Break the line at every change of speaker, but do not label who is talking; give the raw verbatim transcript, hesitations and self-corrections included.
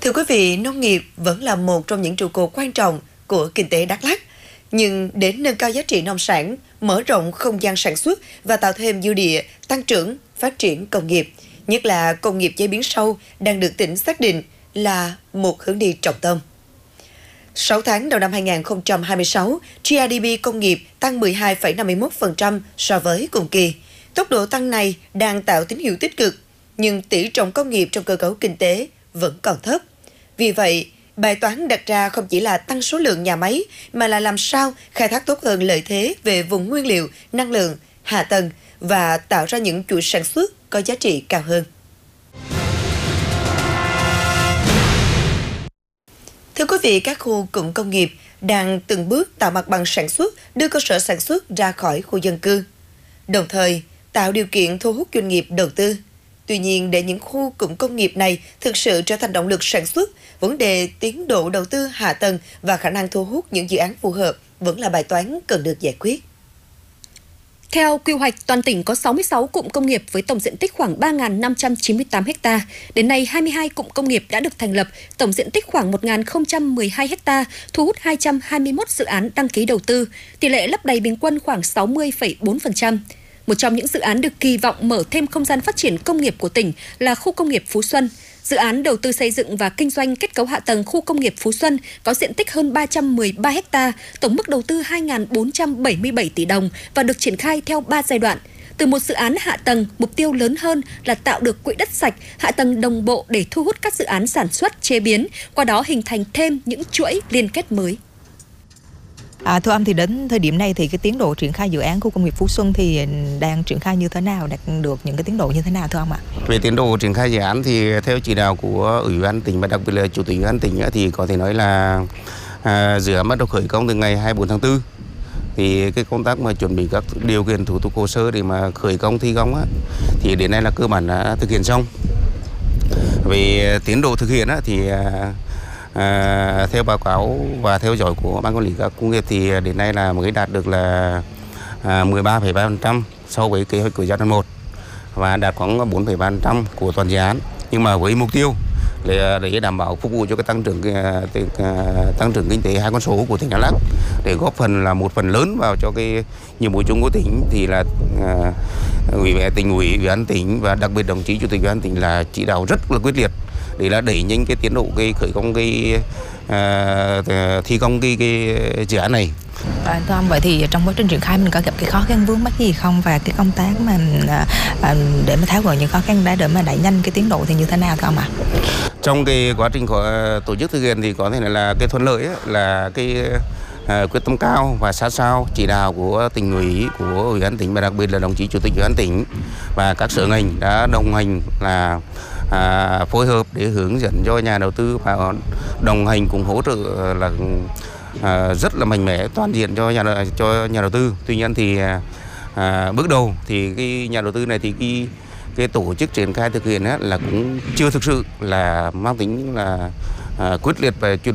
Thưa quý vị, nông nghiệp vẫn là một trong những trụ cột quan trọng của kinh tế Đắk Lắk. Nhưng để nâng cao giá trị nông sản, mở rộng không gian sản xuất và tạo thêm dư địa, tăng trưởng, phát triển công nghiệp, nhất là công nghiệp chế biến sâu đang được tỉnh xác định là một hướng đi trọng tâm. sáu tháng đầu năm hai nghìn không trăm hai mươi sáu, giê đê pê công nghiệp tăng mười hai phẩy năm mươi mốt phần trăm so với cùng kỳ. Tốc độ tăng này đang tạo tín hiệu tích cực, nhưng tỷ trọng công nghiệp trong cơ cấu kinh tế vẫn còn thấp. Vì vậy, bài toán đặt ra không chỉ là tăng số lượng nhà máy, mà là làm sao khai thác tốt hơn lợi thế về vùng nguyên liệu, năng lượng, hạ tầng và tạo ra những chuỗi sản xuất có giá trị cao hơn. Thưa quý vị, các khu cụm công nghiệp đang từng bước tạo mặt bằng sản xuất, đưa cơ sở sản xuất ra khỏi khu dân cư, đồng thời tạo điều kiện thu hút doanh nghiệp đầu tư. Tuy nhiên, để những khu cụm công nghiệp này thực sự trở thành động lực sản xuất, vấn đề tiến độ đầu tư hạ tầng và khả năng thu hút những dự án phù hợp vẫn là bài toán cần được giải quyết.
Theo quy hoạch, toàn tỉnh có sáu mươi sáu cụm công nghiệp với tổng diện tích khoảng ba nghìn năm trăm chín mươi tám ha. Đến nay, hai mươi hai cụm công nghiệp đã được thành lập, tổng diện tích khoảng một nghìn không trăm mười hai ha, thu hút hai trăm hai mươi mốt dự án đăng ký đầu tư, tỷ lệ lấp đầy bình quân khoảng sáu mươi phẩy bốn phần trăm. Một trong những dự án được kỳ vọng mở thêm không gian phát triển công nghiệp của tỉnh là khu công nghiệp Phú Xuân. Dự án đầu tư xây dựng và kinh doanh kết cấu hạ tầng khu công nghiệp Phú Xuân có diện tích hơn ba trăm mười ba ha, tổng mức đầu tư hai nghìn bốn trăm bảy mươi bảy tỷ đồng và được triển khai theo ba giai đoạn. Từ một dự án hạ tầng, mục tiêu lớn hơn là tạo được quỹ đất sạch, hạ tầng đồng bộ để thu hút các dự án sản xuất, chế biến, qua đó hình thành thêm những chuỗi liên kết mới.
À, thưa ông, thì đến thời điểm này thì cái tiến độ triển khai dự án khu công nghiệp Phú Xuân thì đang triển khai như thế nào, đạt được những cái tiến độ như thế nào thưa ông ạ?
Về tiến độ triển khai dự án thì theo chỉ đạo của Ủy ban tỉnh và đặc biệt là Chủ tịch Ủy ban tỉnh thì có thể nói là à, dự án bắt đầu khởi công từ ngày hai mươi tư tháng tư. Thì cái công tác mà chuẩn bị các điều kiện thủ tục hồ sơ để mà khởi công thi công á, thì đến nay là cơ bản đã thực hiện xong. Về tiến độ thực hiện á, thì À, theo báo cáo và theo dõi của ban quản lý các công nghiệp thì đến nay là mới đạt được là à, mười ba phẩy ba phần trăm so với kế hoạch của giai đoạn một và đạt khoảng bốn phẩy ba phần trăm của toàn dự án. Nhưng mà với mục tiêu để, để đảm bảo phục vụ cho cái tăng trưởng tăng trưởng kinh tế hai con số của tỉnh Đắk Lắk, để góp phần là một phần lớn vào cho cái nhiệm vụ chung của tỉnh, thì là à, ủy ban tỉnh ủy, ủy ban tỉnh và đặc biệt đồng chí Chủ tịch Ủy ban tỉnh là chỉ đạo rất là quyết liệt để là đẩy nhanh cái tiến độ cái khởi công cái uh, thi công cái, cái dự án này.
À, thưa ông, vậy thì trong quá trình triển khai mình có gặp cái khó khăn vướng mắc gì không, và cái công tác mà à, để mà tháo gỡ những khó khăn đã để mà đẩy nhanh cái tiến độ thì như thế nào thưa ông ạ?
Trong cái quá trình của tổ chức thực hiện thì có thể là, là cái thuận lợi ấy, là cái uh, quyết tâm cao và sát sao chỉ đạo của tỉnh ủy, của Ủy ban tỉnh và đặc biệt là đồng chí Chủ tịch Ủy ban tỉnh và các sở ngành đã đồng hành là À, phối hợp để hướng dẫn cho nhà đầu tư và đồng hành cùng hỗ trợ là à, rất là mạnh mẽ toàn diện cho nhà cho nhà đầu tư. Tuy nhiên thì à, bước đầu thì cái nhà đầu tư này thì cái cái tổ chức triển khai thực hiện á, là cũng chưa thực sự là mang tính là à, quyết liệt về chuyên